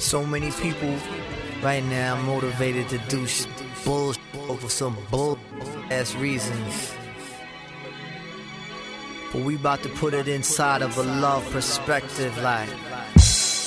So many people right now motivated to do bullshit over some bull-ass reasons. But we about to put it inside of a love perspective, like